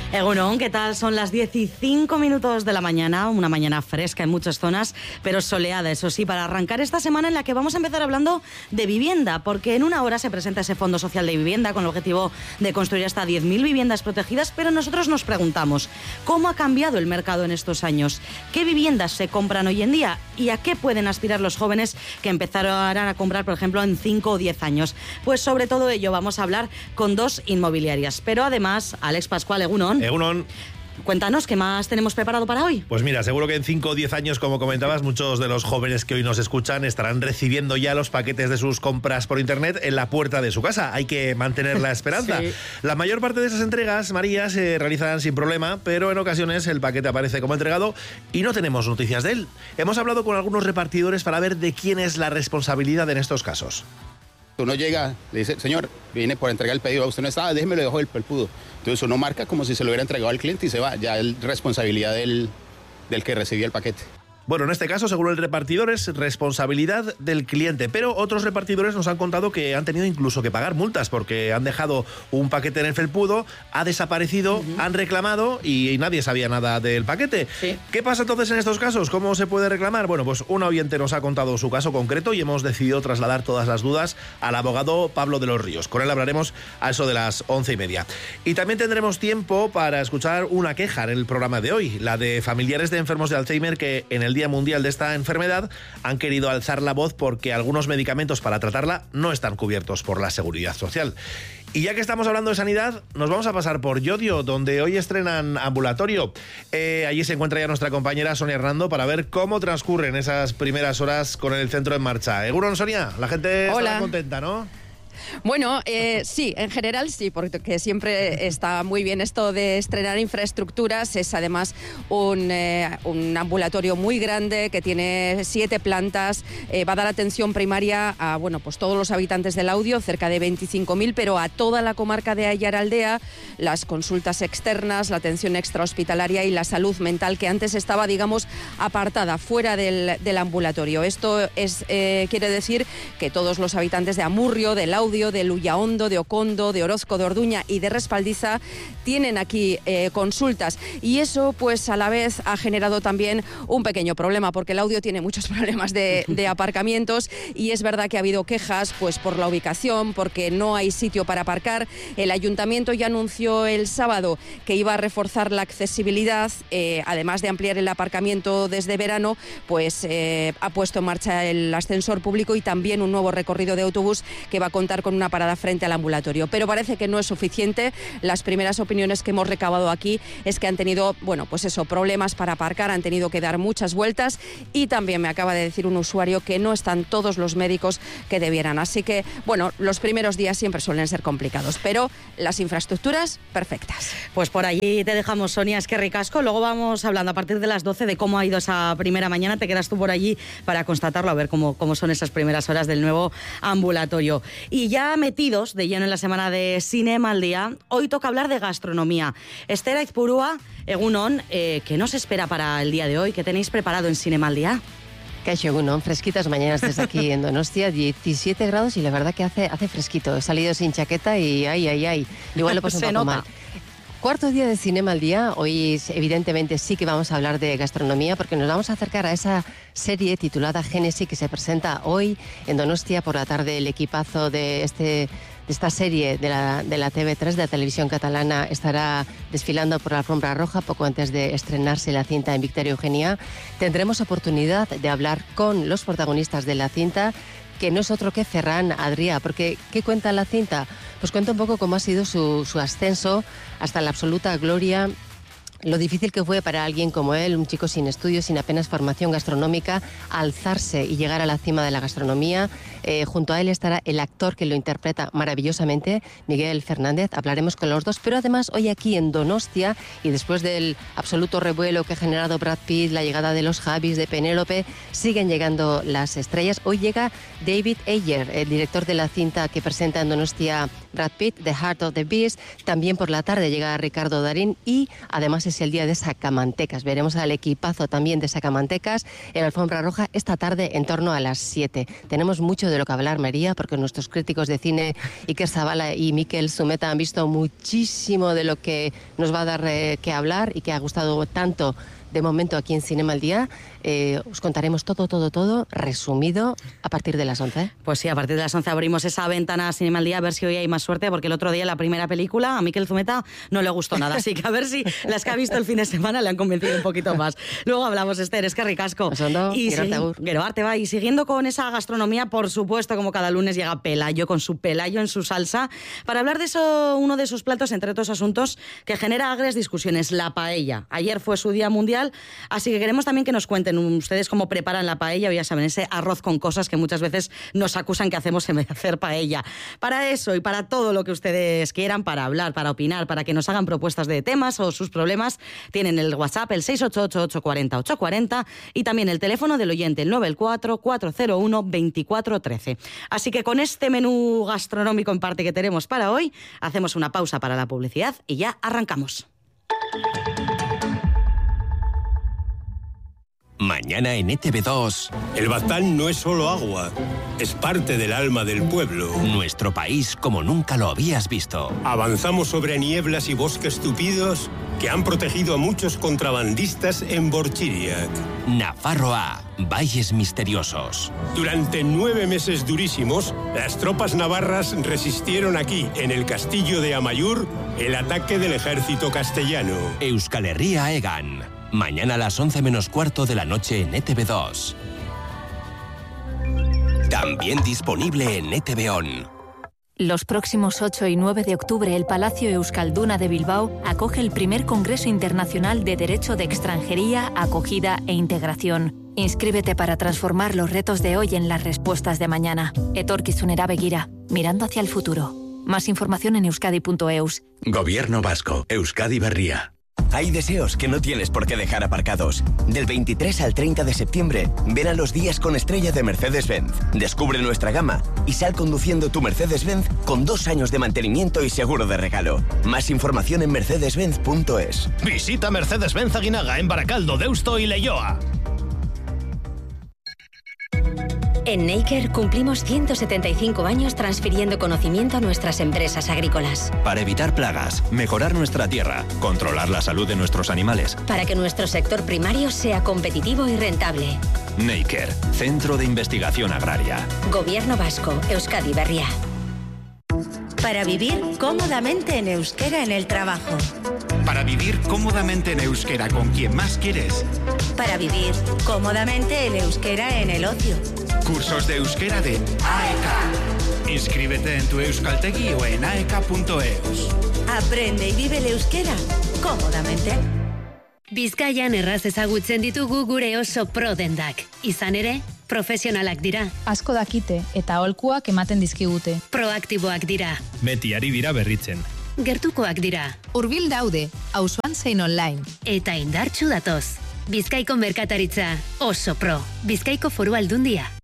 Egunon, ¿qué tal? Son las 15 de la mañana, una mañana fresca en muchas zonas, pero soleada, eso sí, para arrancar esta semana en la que vamos a empezar hablando de vivienda, porque en una hora se presenta ese Fondo Social de Vivienda con el objetivo de construir hasta 10.000 viviendas protegidas, pero nosotros nos preguntamos, ¿cómo ha cambiado el mercado en estos años? ¿Qué viviendas se compran hoy en día? ¿Y a qué pueden aspirar los jóvenes que empezarán a comprar, por ejemplo, en 5 o 10 años? Pues sobre todo ello vamos a hablar con dos inmobiliarias, pero además, Alex Pascual, egunon. Egunon. Cuéntanos, ¿qué más tenemos preparado para hoy? Pues mira, seguro que en 5 o 10 años, como comentabas, muchos de los jóvenes que hoy nos escuchan estarán recibiendo ya los paquetes de sus compras por internet en la puerta de su casa. Hay que mantener la esperanza. Sí. La mayor parte de esas entregas, María, se realizan sin problema, pero en ocasiones el paquete aparece como entregado y no tenemos noticias de él. Hemos hablado con algunos repartidores para ver de quién es la responsabilidad en estos casos. Uno llega, le dice, señor, viene por entregar el pedido, usted no está, déjeme lo dejo el pudo. Entonces uno marca como si se lo hubiera entregado al cliente y se va, ya es responsabilidad del que recibió el paquete. Bueno, en este caso, según el repartidor, es responsabilidad del cliente, pero otros repartidores nos han contado que han tenido incluso que pagar multas porque han dejado un paquete en el felpudo, ha desaparecido, han reclamado y nadie sabía nada del paquete. Sí. ¿Qué pasa entonces en estos casos? ¿Cómo se puede reclamar? Bueno, pues un oyente nos ha contado su caso concreto y hemos decidido trasladar todas las dudas al abogado Pablo de los Ríos. Con él hablaremos a eso de las 11:30. Y también tendremos tiempo para escuchar una queja en el programa de hoy, la de familiares de enfermos de Alzheimer que en el Día Mundial de esta enfermedad han querido alzar la voz porque algunos medicamentos para tratarla no están cubiertos por la Seguridad Social. Y ya que estamos hablando de sanidad, nos vamos a pasar por Llodio, donde hoy estrenan ambulatorio. Allí se encuentra ya nuestra compañera Sonia Hernando para ver cómo transcurren esas primeras horas con el centro en marcha. Egunon, Sonia, la gente está contenta, ¿no? Bueno, sí, en general sí, porque siempre está muy bien esto de estrenar infraestructuras. Es además un ambulatorio muy grande que tiene 7 plantas, va a dar atención primaria a pues todos los habitantes del Laudio, cerca de 25.000, pero a toda la comarca de Aiaraldea, las consultas externas, la atención extrahospitalaria y la salud mental que antes estaba, digamos, apartada, fuera del ambulatorio. Esto quiere decir que todos los habitantes de Amurrio, del Laudio, de Lullahondo, de Ocondo, de Orozco, de Orduña y de Respaldiza tienen aquí consultas, y eso pues a la vez ha generado también un pequeño problema, porque el Laudio tiene muchos problemas de aparcamientos, y es verdad que ha habido quejas pues por la ubicación, porque no hay sitio para aparcar. El ayuntamiento ya anunció el sábado que iba a reforzar la accesibilidad, además de ampliar el aparcamiento desde verano, pues ha puesto en marcha el ascensor público y también un nuevo recorrido de autobús que va a contar con una parada frente al ambulatorio. Pero parece que no es suficiente. Las primeras opiniones que hemos recabado aquí es que han tenido, problemas para aparcar, han tenido que dar muchas vueltas, y también me acaba de decir un usuario que no están todos los médicos que debieran. Así que, los primeros días siempre suelen ser complicados, pero las infraestructuras, perfectas. Pues por allí te dejamos, Sonia, es que ricasco. Luego vamos hablando a partir de las 12 de cómo ha ido esa primera mañana. Te quedas tú por allí para constatarlo, a ver cómo son esas primeras horas del nuevo ambulatorio. Y ya metidos de lleno en la semana de Cinema al Día, hoy toca hablar de gastronomía. Esther Aizpurua, egunon, ¿qué nos espera para el día de hoy? ¿Qué tenéis preparado en Cinema al Día? Kaixo, egunon, fresquitas mañanas desde aquí en Donostia, 17 grados y la verdad que hace fresquito. He salido sin chaqueta y ay, igual lo paso un poco mal. Cuarto día de Cinema al Día. Hoy evidentemente sí que vamos a hablar de gastronomía, porque nos vamos a acercar a esa serie titulada Génesis que se presenta hoy en Donostia por la tarde. El equipazo de esta serie de la TV3, de la televisión catalana, estará desfilando por la alfombra roja poco antes de estrenarse la cinta en Victoria Eugenia. Tendremos oportunidad de hablar con los protagonistas de la cinta, que no es otro que Ferran Adrià, porque ¿qué cuenta la cinta? Pues cuenta un poco cómo ha sido su ascenso hasta la absoluta gloria, lo difícil que fue para alguien como él, un chico sin estudios, sin apenas formación gastronómica, alzarse y llegar a la cima de la gastronomía. Junto a él estará el actor que lo interpreta maravillosamente, Miguel Fernández. Hablaremos con los dos, pero además hoy aquí en Donostia, y después del absoluto revuelo que ha generado Brad Pitt, la llegada de los Javis, de Penélope, siguen llegando las estrellas. Hoy llega David Ayer, el director de la cinta que presenta en Donostia Brad Pitt, The Heart of the Beast. También por la tarde llega Ricardo Darín, y además es el día de Sacamantecas. Veremos al equipazo también de Sacamantecas en la alfombra roja esta tarde en torno a las 7. Tenemos mucho de de lo que hablar, María, porque nuestros críticos de cine, Iker Zabala y Mikel Zumeta, han visto muchísimo de lo que nos va a dar que hablar y que ha gustado tanto de momento aquí en Cinema al Día. Os contaremos todo resumido a partir de las 11. Pues sí, a partir de las 11 abrimos esa ventana a Cinema al Día, a ver si hoy hay más suerte, porque el otro día la primera película a Mikel Zumeta no le gustó nada, así que a ver si las que ha visto el fin de semana le han convencido un poquito más. Luego hablamos, Esther, es que ricasco. Y siguiendo con esa gastronomía, por supuesto, como cada lunes llega Pelayo con su Pelayo en su salsa, para hablar de eso, uno de esos platos, entre otros asuntos, que genera agrias discusiones, la paella. Ayer fue su día mundial, así que queremos también que nos cuenten ustedes cómo preparan la paella, o ya saben, ese arroz con cosas que muchas veces nos acusan que hacemos en vez de hacer paella. Para eso y para todo lo que ustedes quieran, para hablar, para opinar, para que nos hagan propuestas de temas o sus problemas, tienen el WhatsApp, el 688-840-840, y también el teléfono del oyente, el 914-401-2413. Así que con este menú gastronómico en parte que tenemos para hoy, hacemos una pausa para la publicidad y ya arrancamos. Mañana en ETV2. El Baztán no es solo agua, es parte del alma del pueblo. Nuestro país como nunca lo habías visto. Avanzamos sobre nieblas y bosques tupidos que han protegido a muchos contrabandistas en Borchiriac. Nafarroa, valles misteriosos. Durante 9 meses durísimos, las tropas navarras resistieron aquí, en el castillo de Amaiur, el ataque del ejército castellano. Euskal Herria Egan. Mañana a las 11 menos cuarto de la noche en ETV2. También disponible en ETV On. Los próximos 8 y 9 de octubre, el Palacio Euskalduna de Bilbao acoge el primer Congreso Internacional de Derecho de Extranjería, Acogida e Integración. Inscríbete para transformar los retos de hoy en las respuestas de mañana. Etorkizunera begira, mirando hacia el futuro. Más información en euskadi.eus. Gobierno Vasco, Euskadi Berria. Hay deseos que no tienes por qué dejar aparcados. Del 23 al 30 de septiembre, ven a los días con estrella de Mercedes-Benz. Descubre nuestra gama y sal conduciendo tu Mercedes-Benz con 2 años de mantenimiento y seguro de regalo. Más información en mercedes-benz.es. Visita Mercedes-Benz Aguinaga en Baracaldo, Deusto y Leioa. En Neiker cumplimos 175 años transfiriendo conocimiento a nuestras empresas agrícolas. Para evitar plagas, mejorar nuestra tierra, controlar la salud de nuestros animales. Para que nuestro sector primario sea competitivo y rentable. Neiker, Centro de Investigación Agraria. Gobierno Vasco, Euskadi Berria. Para vivir cómodamente en euskera en el trabajo. Para vivir cómodamente en euskera con quien más quieres. Para vivir cómodamente en euskera en el ocio. Cursos de euskera de AEK. Inscríbete en tu euskaltegi o en aek.eus. Aprende y vive el euskera cómodamente. Bizkaian erraz ezagutzen ditugu gure oso pro dendak. Izan ere, profesionalak dira. Asko dakite eta aholkuak ematen dizkigute. Proaktiboak dira. Beti ari dira berritzen. Gertukoak dira. Hurbil daude, auzoan zein online. Eta indartsu datoz. Bizkaiko merkataritza oso pro. Bizkaiko Foru Aldundia.